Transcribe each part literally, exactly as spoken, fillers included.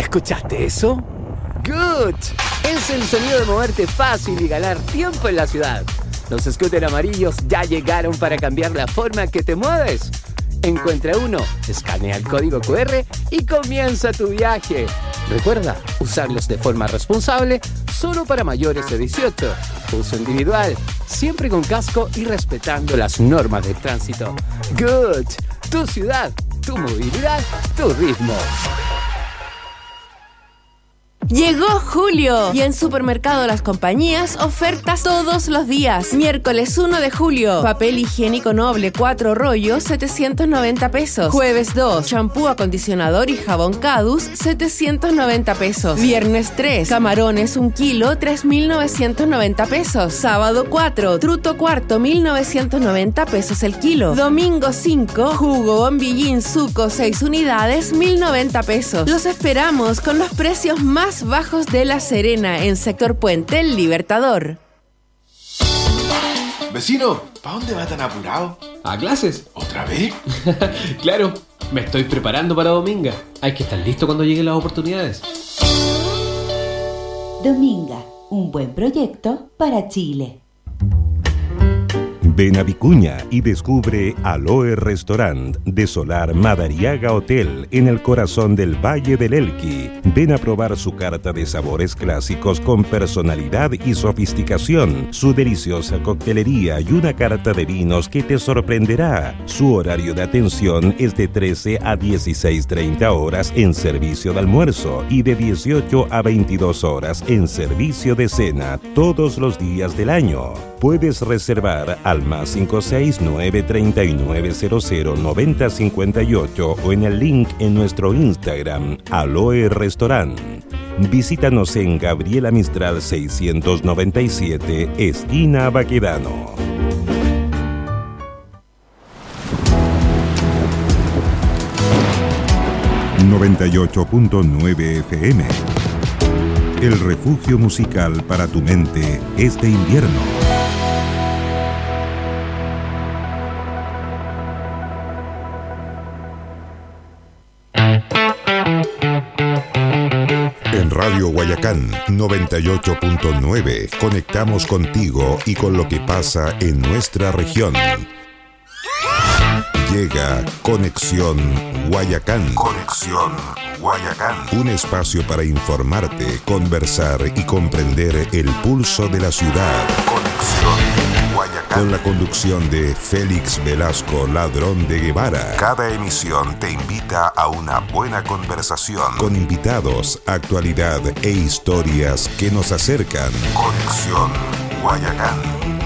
¿Escuchaste eso? ¡Good! Es el sonido de moverte fácil y ganar tiempo en la ciudad. Los scooters amarillos ya llegaron para cambiar la forma que te mueves. Encuentra uno, escanea el código cu erre y comienza tu viaje. Recuerda, usarlos de forma responsable, solo para mayores de dieciocho. Uso individual, siempre con casco y respetando las normas del tránsito. Good. Tu ciudad, tu movilidad, tu ritmo. Llegó julio y en Supermercado Las Compañías ofertas todos los días. Miércoles uno de julio, papel higiénico noble cuatro rollos, setecientos noventa pesos. Jueves dos, champú, acondicionador y jabón Cadus, setecientos noventa pesos. Viernes tres, camarones un kilo, tres mil novecientos noventa pesos. Sábado cuatro, truto cuarto, mil novecientos noventa pesos el kilo. Domingo cinco, jugo bombillín suco seis unidades, mil noventa pesos. Los esperamos con los precios más bajos de La Serena en sector Puente El Libertador. Vecino, ¿para dónde va tan apurado? ¿A clases? ¿Otra vez? Claro, me estoy preparando para Dominga. Hay que estar listo cuando lleguen las oportunidades. Dominga, un buen proyecto para Chile. Ven a Vicuña y descubre Aloe Restaurant de Solar Madariaga Hotel en el corazón del Valle del Elqui. Ven a probar su carta de sabores clásicos con personalidad y sofisticación, su deliciosa coctelería y una carta de vinos que te sorprenderá. Su horario de atención es de trece a dieciséis treinta horas en servicio de almuerzo y de dieciocho a veintidós horas en servicio de cena todos los días del año. Puedes reservar al más cinco seis nueve tres nueve cero cero nueve cero cinco ocho o en el link en nuestro Instagram, Aloe Restaurant. Visítanos en Gabriela Mistral seiscientos noventa y siete, esquina Baquedano. noventa y ocho punto nueve F M. El refugio musical para tu mente este invierno. En Radio Guayacán noventa y ocho punto nueve conectamos contigo y con lo que pasa en nuestra región. Llega Conexión Guayacán. Conexión Guayacán. Un espacio para informarte, conversar y comprender el pulso de la ciudad. Conexión Guayacán. Con la conducción de Félix Velasco Ladrón de Guevara. Cada emisión te invita a una buena conversación con invitados, actualidad e historias que nos acercan. Conexión Guayacán.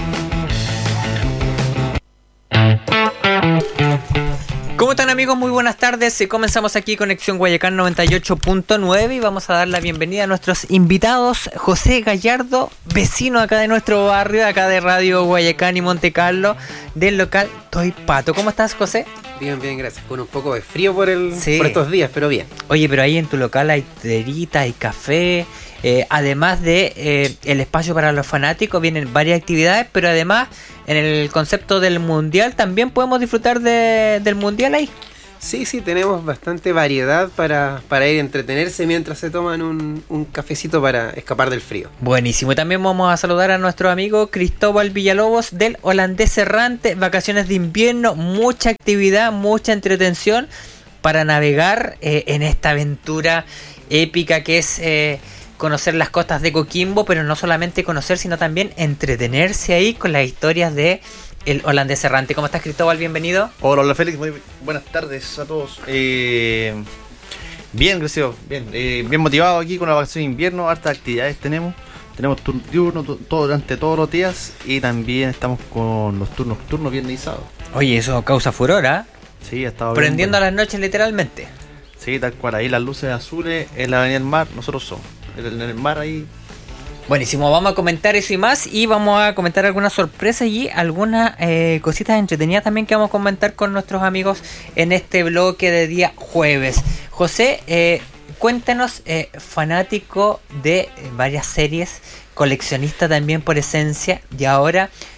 ¿Cómo están, amigos? Muy buenas tardes. Comenzamos aquí Conexión Guayacán noventa y ocho punto nueve y vamos a dar la bienvenida a nuestros invitados. José Gallardo, vecino acá de nuestro barrio, acá de Radio Guayacán y Monte Carlo, del local Toy Pato. ¿Cómo estás, José? Bien, bien, gracias. Con un poco de frío por, el, sí. por estos días, pero bien. Oye, pero ahí en tu local hay terita, hay café, eh, además de eh, el espacio para los fanáticos, vienen varias actividades, pero además en el concepto del mundial también podemos disfrutar de, del mundial ahí. Sí, sí, tenemos bastante variedad para, para ir a entretenerse mientras se toman un, un cafecito para escapar del frío. Buenísimo, y también vamos a saludar a nuestro amigo Cristóbal Villalobos del Holandés Errante, vacaciones de invierno, mucha actividad, mucha entretención para navegar eh, en esta aventura épica que es eh, conocer las costas de Coquimbo, pero no solamente conocer, sino también entretenerse ahí con las historias de el Holandés Errante. ¿Cómo estás, Cristóbal? Bienvenido. Hola, hola Félix, muy buenas tardes a todos. Eh, bien, gracias, bien, eh, bien motivado aquí con la vacación de invierno, hartas actividades tenemos. Tenemos turno diurno todo, durante todos los días y también estamos con los turnos nocturnos viernes y sábado. Oye, eso causa furor, ¿ah? ¿eh? Sí, ha estado prendiendo bien, a las noches literalmente. Sí, tal cual, ahí las luces azules en la avenida del mar, nosotros somos. En el, en el mar ahí. Buenísimo, vamos a comentar eso y más, y vamos a comentar algunas sorpresas y algunas eh, cositas entretenidas también que vamos a comentar con nuestros amigos en este bloque de día jueves. José, eh, cuéntanos, eh, fanático de varias series, coleccionista también por esencia, y ahora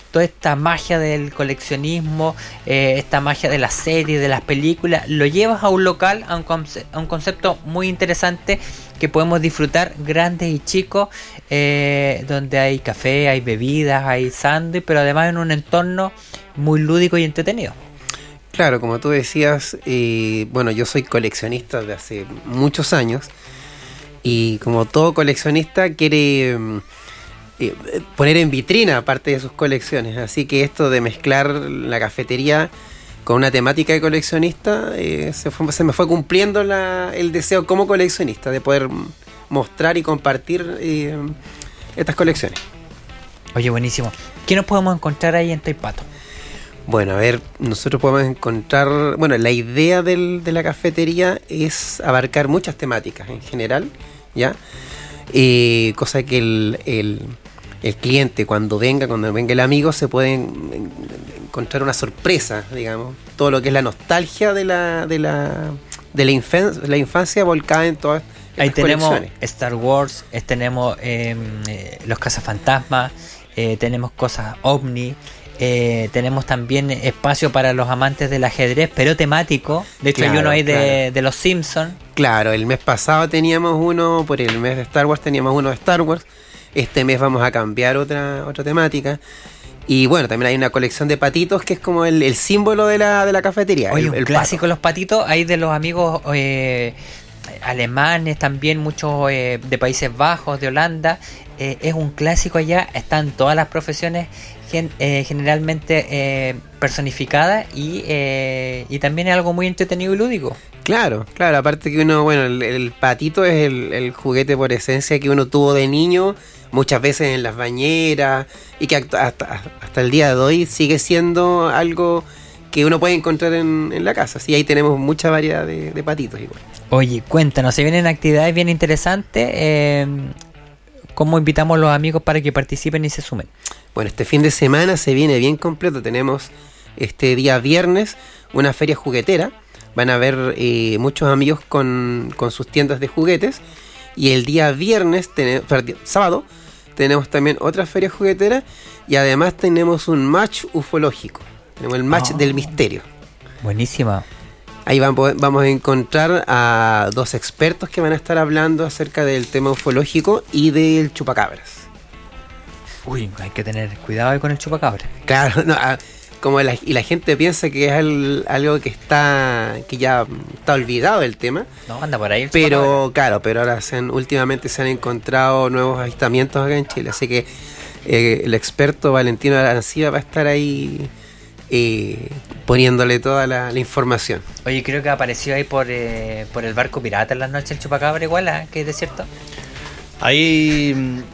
toda esta magia del coleccionismo, eh, esta magia de las series, de las películas, lo llevas a un local, a un, conce- a un concepto muy interesante que podemos disfrutar grandes y chicos, eh, donde hay café, hay bebidas, hay sándwich, pero además en un entorno muy lúdico y entretenido. Claro, como tú decías, eh, bueno, yo soy coleccionista de hace muchos años y como todo coleccionista quiere eh, poner en vitrina parte de sus colecciones, así que esto de mezclar la cafetería con una temática de coleccionista eh, se, fue, se me fue cumpliendo la, el deseo como coleccionista de poder mostrar y compartir eh, estas colecciones. Oye, buenísimo. ¿Qué nos podemos encontrar ahí en Toypato? Bueno, a ver, nosotros podemos encontrar... Bueno, la idea del, de la cafetería es abarcar muchas temáticas en general, ¿ya? Eh, cosa que el, el, el cliente cuando venga, cuando venga el amigo, se puede en, encontrar una sorpresa, digamos. Todo lo que es la nostalgia de la, de la, de la, infancia, la infancia volcada en todas estas Ahí tenemos colecciones. Star Wars, eh, tenemos eh, eh, los cazafantasmas, eh, tenemos cosas ovni. Eh, tenemos también espacio para los amantes del ajedrez, pero temático. De hecho, Claro, hay uno ahí de, claro. de los Simpsons. Claro, el mes pasado teníamos uno, por el mes de Star Wars teníamos uno de Star Wars. Este mes vamos a cambiar otra, otra temática. Y bueno, también hay una colección de patitos que es como el, el símbolo de la, de la cafetería. Oye, el, un el clásico, pato. los patitos. Hay de los amigos eh, alemanes, también muchos eh, de Países Bajos, de Holanda. Eh, es un clásico allá. Están todas las profesiones gen, eh, generalmente eh, personificadas y, eh, y también es algo muy entretenido y lúdico. Claro, claro. Aparte que uno, bueno, el, el patito es el, el juguete por esencia que uno tuvo de niño, muchas veces en las bañeras, y que hasta, hasta el día de hoy sigue siendo algo que uno puede encontrar en, en la casa. Sí, ahí tenemos mucha variedad de, de patitos igual. Oye, cuéntanos, se vienen actividades bien interesantes. Eh, ¿Cómo invitamos a los amigos para que participen y se sumen? Bueno, este fin de semana se viene bien completo. Tenemos este día viernes una feria juguetera. Van a haber eh, muchos amigos con, con sus tiendas de juguetes. Y el día viernes, ten, perdón, sábado, tenemos también otra feria juguetera. Y además tenemos un match ufológico. Tenemos el match oh. del misterio. Buenísima. Ahí vamos, vamos a encontrar a dos expertos que van a estar hablando acerca del tema ufológico y del chupacabras. Uy, hay que tener cuidado ahí con el chupacabras. Claro, no, como la, y la gente piensa que es el, algo que está que ya está olvidado el tema. No, anda por ahí el Pero chupacabras. claro, pero ahora se han, últimamente se han encontrado nuevos avistamientos acá en Chile. Así que eh, el experto Valentino Arancibia va a estar ahí Eh, poniéndole toda la, la información. Oye, creo que apareció ahí por eh, por el barco pirata en la noche el chupacabra igual, ¿eh? ¿Que es de cierto? Ahí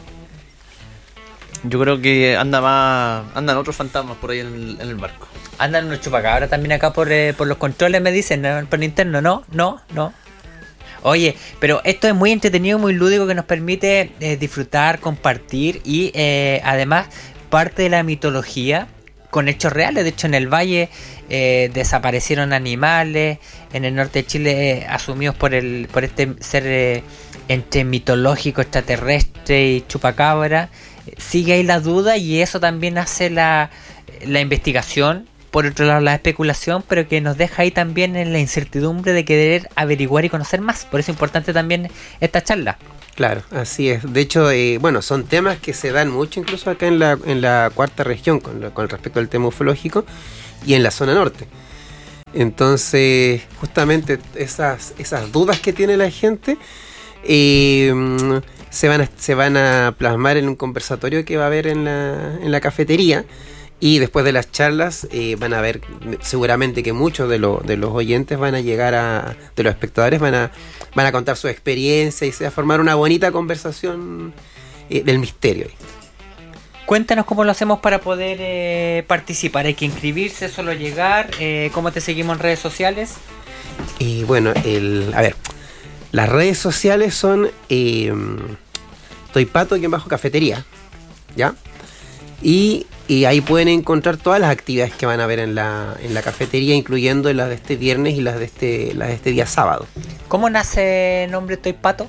yo creo que anda más andan otros fantasmas por ahí en el, en el barco. Andan unos chupacabras también acá por, eh, por los controles, me dicen, ¿no? Por el interno, no, no, no. Oye, pero esto es muy entretenido, muy lúdico, que nos permite eh, disfrutar, compartir y eh, además parte de la mitología con hechos reales. De hecho, en el valle eh, desaparecieron animales, en el norte de Chile eh, asumidos por el por este ser eh, entre mitológico, extraterrestre y chupacabra. Eh, sigue ahí la duda y eso también hace la, la investigación. Por otro lado, la especulación, pero que nos deja ahí también en la incertidumbre de querer averiguar y conocer más. Por eso es importante también esta charla. Claro, así es. De hecho, eh, bueno, son temas que se dan mucho incluso acá en la, en la cuarta región con, lo, con respecto al tema ufológico y en la zona norte. Entonces, justamente esas, esas dudas que tiene la gente eh, se, van a, se van a plasmar en un conversatorio que va a haber en la, en la cafetería. Y después de las charlas eh, van a ver seguramente que muchos de, lo, de los oyentes van a llegar a, de los espectadores van a, van a contar su experiencia y se va a formar una bonita conversación eh, del misterio. Cuéntanos cómo lo hacemos para poder eh, participar. Hay que inscribirse, solo llegar. Eh, ¿Cómo te seguimos en redes sociales? Y bueno, el, a ver, las redes sociales son eh, Toypato aquí en bajo cafetería, ¿ya? Y, y ahí pueden encontrar todas las actividades que van a ver en la, en la cafetería, incluyendo las de este viernes y las de este, las de este día sábado. ¿Cómo nace el nombre Toypato?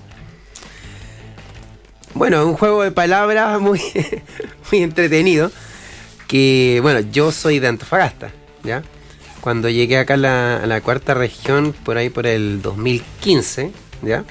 Bueno, es un juego de palabras muy, muy entretenido. que, bueno, yo soy de Antofagasta, ¿ya? Cuando llegué acá a la, a la cuarta región, por ahí por el dos mil quince, ¿ya?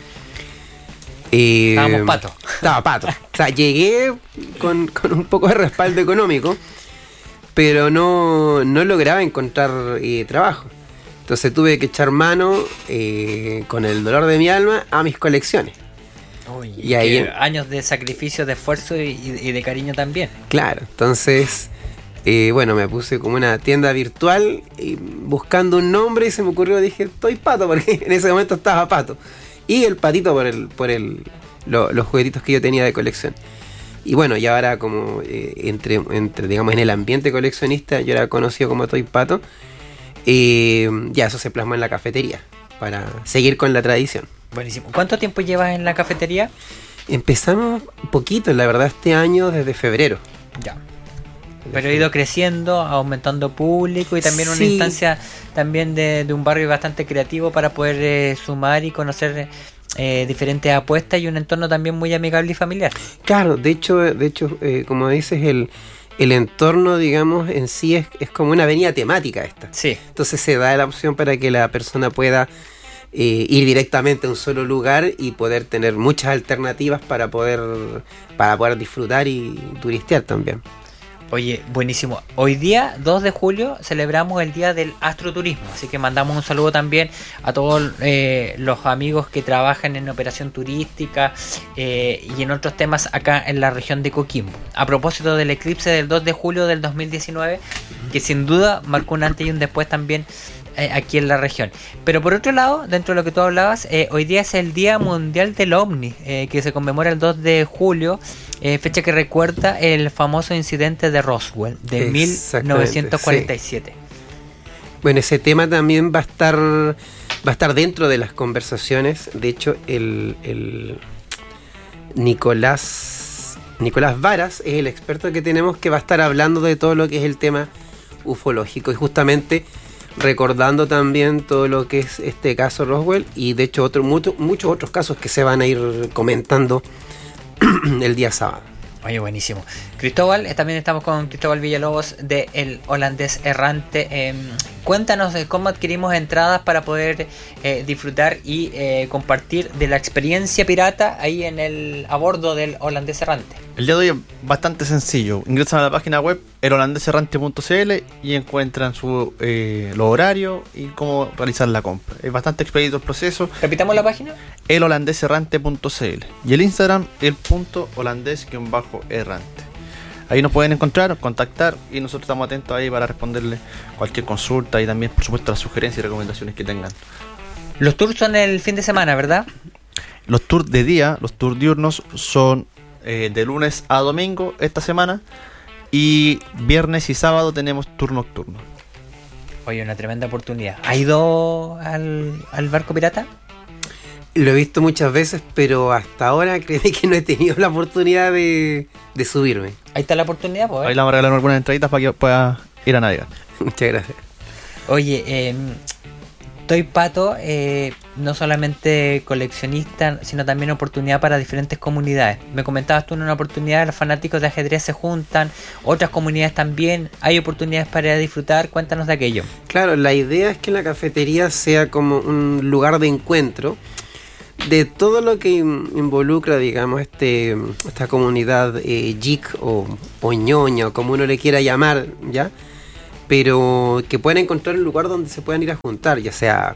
Eh, Estábamos pato. Estaba pato. O sea, llegué con, con un poco de respaldo económico, pero no, no lograba encontrar eh, trabajo. Entonces tuve que echar mano, eh, con el dolor de mi alma, a mis colecciones. Uy, y ahí, años de sacrificio, de esfuerzo y, y de cariño también. Claro, entonces, eh, bueno, me puse como una tienda virtual y buscando un nombre y se me ocurrió, dije, estoy pato, porque en ese momento estaba pato. Y el patito por el por el lo, los juguetitos que yo tenía de colección. Y bueno, y ahora como eh, entre, entre, digamos, en el ambiente coleccionista, yo era conocido como Toy Pato. Eh, ya eso se plasmó en la cafetería para seguir con la tradición. Buenísimo. ¿Cuánto tiempo llevas en la cafetería? Empezamos poquito, la verdad, este año desde febrero. Ya. Pero ha ido creciendo, aumentando público y también una Sí. instancia también de, de un barrio bastante creativo para poder eh, sumar y conocer eh, diferentes apuestas y un entorno también muy amigable y familiar. Claro, de hecho, de hecho, eh, como dices, el, el entorno, digamos, en sí es, es como una avenida temática esta. Sí. Entonces se da la opción para que la persona pueda eh, ir directamente a un solo lugar y poder tener muchas alternativas para poder, para poder disfrutar y turistear también. Oye, buenísimo. Hoy día, dos de julio, celebramos el Día del Astroturismo, así que mandamos un saludo también a todos eh, los amigos que trabajan en operación turística eh, y en otros temas acá en la región de Coquimbo. A propósito del eclipse del dos de julio del dos mil diecinueve, que sin duda marcó un antes y un después también eh, aquí en la región. Pero por otro lado, dentro de lo que tú hablabas, eh, hoy día es el Día Mundial del OVNI, eh, que se conmemora el dos de julio. Eh, fecha que recuerda el famoso incidente de Roswell de mil novecientos cuarenta y siete. Sí. Bueno, ese tema también va a estar va a estar dentro de las conversaciones. De hecho, el, el Nicolás Nicolás Varas es el experto que tenemos que va a estar hablando de todo lo que es el tema ufológico y justamente recordando también todo lo que es este caso Roswell y de hecho otro, mucho, muchos otros casos que se van a ir comentando el día sábado. Oye, buenísimo. Cristóbal, eh, también estamos con Cristóbal Villalobos de El Holandés Errante. Eh, cuéntanos de cómo adquirimos entradas para poder eh, disfrutar y eh, compartir de la experiencia pirata ahí en el a bordo del Holandés Errante. El día de hoy es bastante sencillo. Ingresan a la página web el holandés errante punto c l y encuentran su eh, los horarios y cómo realizar la compra. Es bastante expedito el proceso. ¿Repitamos la página? el holandés errante punto c l y el Instagram el punto holandés-errante. Ahí nos pueden encontrar, contactar y nosotros estamos atentos ahí para responderle cualquier consulta y también por supuesto las sugerencias y recomendaciones que tengan. Los tours son el fin de semana, ¿verdad? Los tours de día, los tours diurnos son eh, de lunes a domingo esta semana y viernes y sábado tenemos tour nocturno. Oye, una tremenda oportunidad. ¿Ha ido al, al barco pirata? Lo he visto muchas veces, pero hasta ahora créeme que no he tenido la oportunidad de, de subirme. Ahí está la oportunidad, pues. Ahí le vamos a regalar algunas entraditas para que pueda ir a navegar. Muchas gracias. Oye, eh, Toy Pato, eh, no solamente coleccionista, sino también oportunidad para diferentes comunidades. Me comentabas tú en una oportunidad, los fanáticos de ajedrez se juntan, otras comunidades también, hay oportunidades para disfrutar, cuéntanos de aquello. Claro, la idea es que la cafetería sea como un lugar de encuentro de todo lo que involucra, digamos, este esta comunidad eh, geek o, o ñoña, o como uno le quiera llamar, ¿ya? Pero que puedan encontrar un lugar donde se puedan ir a juntar, ya sea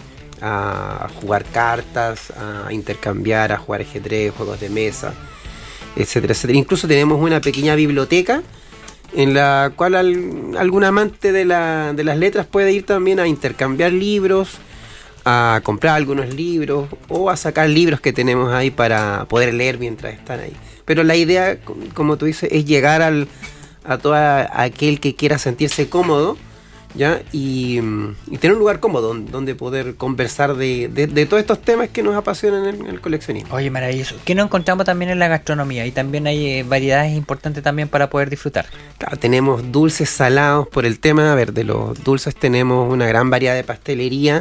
a jugar cartas, a intercambiar, a jugar ajedrez, juegos de mesa, etcétera, etcétera. Incluso tenemos una pequeña biblioteca en la cual al, algún amante de, la, de las letras puede ir también a intercambiar libros, a comprar algunos libros o a sacar libros que tenemos ahí para poder leer mientras están ahí. Pero la idea, como tú dices, es llegar al, a todo aquel que quiera sentirse cómodo, ¿ya? Y, y tener un lugar cómodo donde poder conversar de, de, de todos estos temas que nos apasionan en el coleccionismo. Oye, maravilloso. ¿Qué nos encontramos también en la gastronomía? Y también hay eh, variedades importantes también para poder disfrutar. Claro, tenemos dulces, salados. Por el tema, a ver, de los dulces tenemos una gran variedad de pastelería.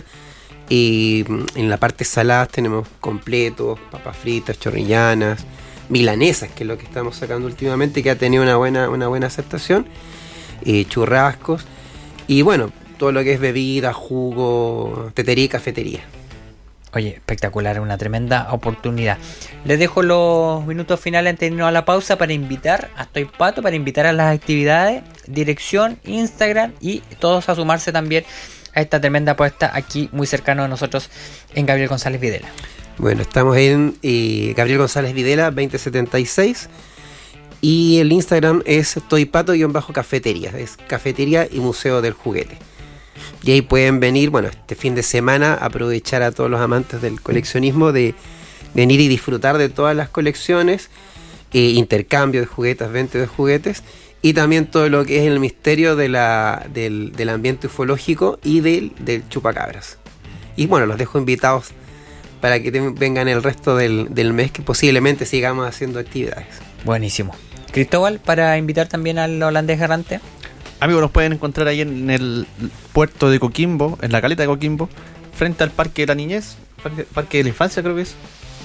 Y en la parte saladas tenemos completos, papas fritas, chorrillanas, milanesas, que es lo que estamos sacando últimamente, que ha tenido una buena, una buena aceptación. eh, churrascos y bueno, todo lo que es bebida, jugo, tetería y cafetería. Oye, espectacular, una tremenda oportunidad. Les dejo los minutos finales antes de irnos a la pausa para invitar a Estoy Pato, para invitar a las actividades, dirección, Instagram y todos a sumarse también a esta tremenda apuesta aquí muy cercano a nosotros en Gabriel González Videla. Bueno, estamos en eh, Gabriel González Videla veinte setenta y seis y el Instagram es Estoy Pato-cafetería, es cafetería y museo del juguete. Y ahí pueden venir, bueno, este fin de semana aprovechar a todos los amantes del coleccionismo de venir y disfrutar de todas las colecciones, eh, intercambio de juguetes, venta de juguetes y también todo lo que es el misterio de la, del, del ambiente ufológico y del, del chupacabras. Y bueno, los dejo invitados para que te, vengan el resto del, del mes, que posiblemente sigamos haciendo actividades. Buenísimo. Cristóbal, para invitar también al holandés errante. Amigos, nos pueden encontrar ahí en el puerto de Coquimbo, en la caleta de Coquimbo, frente al Parque de la Niñez, Parque, parque de la Infancia creo que es.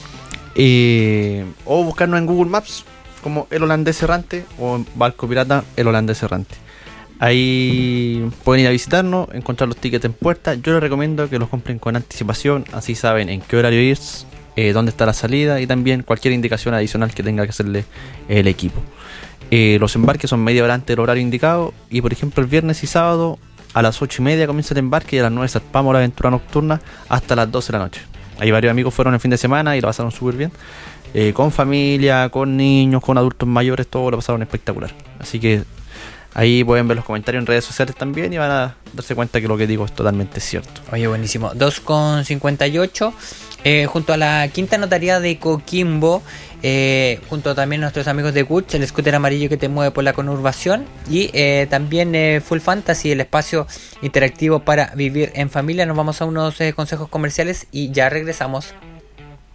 Eh, o buscarnos en Google Maps como El Holandés Errante o en Barco Pirata El Holandés Errante. Ahí pueden ir a visitarnos, encontrar los tickets en puerta. Yo les recomiendo que los compren con anticipación, así saben en qué horario ir, eh, dónde está la salida y también cualquier indicación adicional que tenga que hacerle el equipo. Eh, los embarques son media hora antes del horario indicado y por ejemplo el viernes y sábado a las ocho y media comienza el embarque y a las nueve zarpamos la aventura nocturna hasta las doce de la noche. Ahí varios amigos fueron el fin de semana y lo pasaron súper bien, eh, con familia, con niños, con adultos mayores, todo lo pasaron espectacular. Así que ahí pueden ver los comentarios en redes sociales también y van a darse cuenta que lo que digo es totalmente cierto. Oye, buenísimo. dos con cincuenta y ocho, eh, junto a la quinta notaría de Coquimbo, eh, junto a también nuestros amigos de Guts, el scooter amarillo que te mueve por la conurbación y eh, también eh, Full Fantasy, el espacio interactivo para vivir en familia. Nos vamos a unos eh, consejos comerciales y ya regresamos.